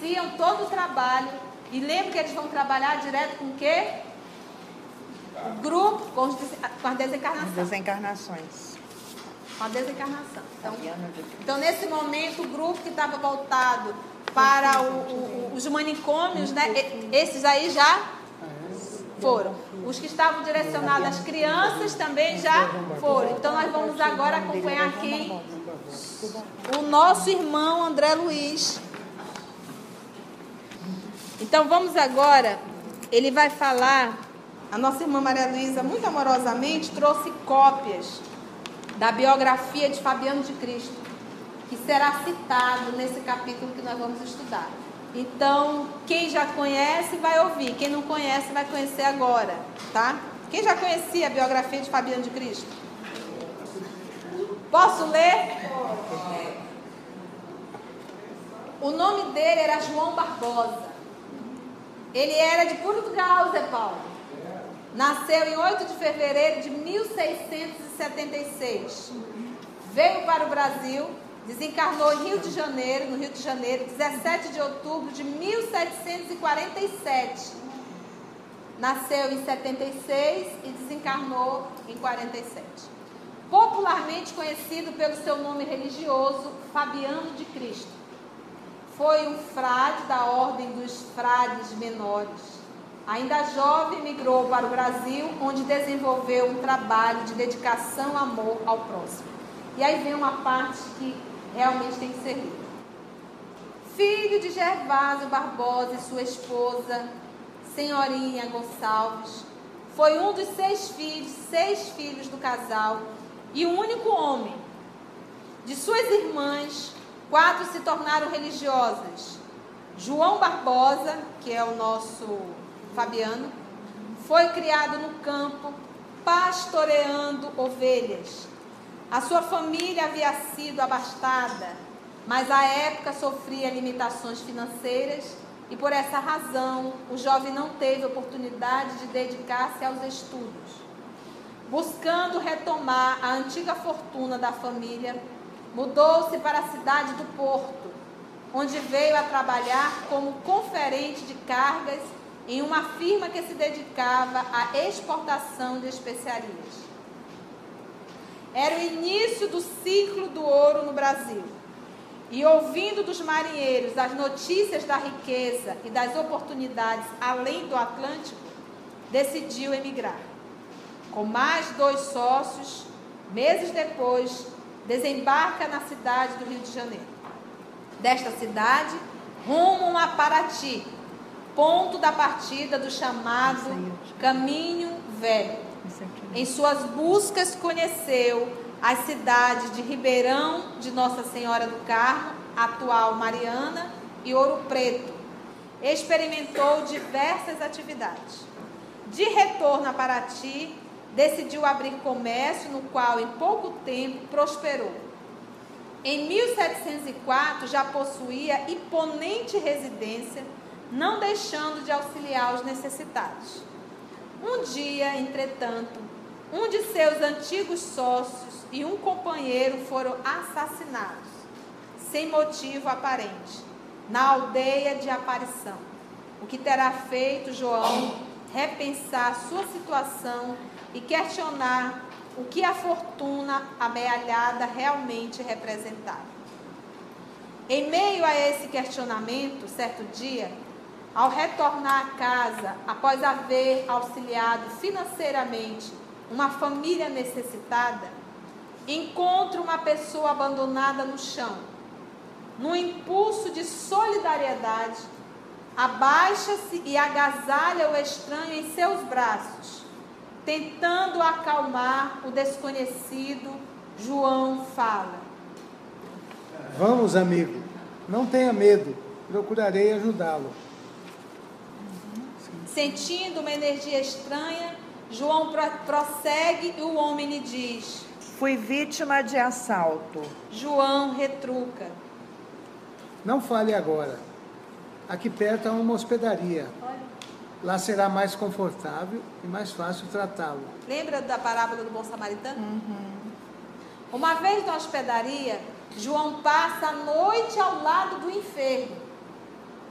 iniciam todo o trabalho. E lembra que eles vão trabalhar direto com o quê? O grupo com a desencarnação. Desencarnações. Com a desencarnação. Então, nesse momento, o grupo que estava voltado para os manicômios, né? Esses aí já foram. Os que estavam direcionados às crianças também já foram. Então, nós vamos agora acompanhar aqui o nosso irmão André Luiz. Então, vamos agora, ele vai falar, a nossa irmã Maria Luísa, muito amorosamente, trouxe cópias da biografia de Fabiano de Cristo, que será citado nesse capítulo que nós vamos estudar. Então, quem já conhece vai ouvir, quem não conhece vai conhecer agora, tá? Quem já conhecia a biografia de Fabiano de Cristo? Posso ler? O nome dele era João Barbosa. Ele era de Portugal, Zé Paulo. Nasceu em 8 de fevereiro de 1676. Veio para o Brasil, desencarnou em Rio de Janeiro, no Rio de Janeiro, 17 de outubro de 1747. Nasceu em 76 e desencarnou em 47. Popularmente conhecido pelo seu nome religioso, Fabiano de Cristo. Foi um frade da ordem dos frades menores. Ainda jovem, migrou para o Brasil, onde desenvolveu um trabalho de dedicação e amor ao próximo. E aí vem uma parte que realmente tem que ser lida. Filho de Gervásio Barbosa e sua esposa, Senhorinha Gonçalves, foi um dos 6 filhos do casal e o único homem. De suas irmãs, 4 se tornaram religiosas. João Barbosa, que é o nosso Fabiano, foi criado no campo, pastoreando ovelhas. A sua família havia sido abastada, mas à época sofria limitações financeiras e por essa razão o jovem não teve oportunidade de dedicar-se aos estudos. Buscando retomar a antiga fortuna da família, mudou-se para a cidade do Porto, onde veio a trabalhar como conferente de cargas em uma firma que se dedicava à exportação de especiarias. Era o início do ciclo do ouro no Brasil. E ouvindo dos marinheiros as notícias da riqueza e das oportunidades além do Atlântico, decidiu emigrar. Com mais 2 sócios, meses depois, desembarca na cidade do Rio de Janeiro. Desta cidade, rumo a Paraty, ponto da partida do chamado Caminho Velho. Em suas buscas conheceu as cidades de Ribeirão de Nossa Senhora do Carmo, atual Mariana, e Ouro Preto. Experimentou diversas atividades. De retorno a Paraty, decidiu abrir comércio no qual em pouco tempo prosperou. Em 1704 já possuía imponente residência, não deixando de auxiliar os necessitados. Um dia, entretanto, um de seus antigos sócios e um companheiro foram assassinados, sem motivo aparente, na aldeia de Aparição, o que terá feito João repensar sua situação e questionar o que a fortuna amealhada realmente representava. Em meio a esse questionamento, certo dia, ao retornar à casa, após haver auxiliado financeiramente uma família necessitada, encontra uma pessoa abandonada no chão. Num impulso de solidariedade, abaixa-se e agasalha o estranho em seus braços. Tentando acalmar o desconhecido, João fala: Vamos, amigo, não tenha medo, procurarei ajudá-lo. Sentindo uma energia estranha, João prossegue e o homem lhe diz: Fui vítima de assalto. João retruca: Não fale agora. Aqui perto há uma hospedaria. Lá será mais confortável e mais fácil tratá-lo. Lembra da parábola do bom samaritano? Uma vez na hospedaria, João passa a noite ao lado do enfermo.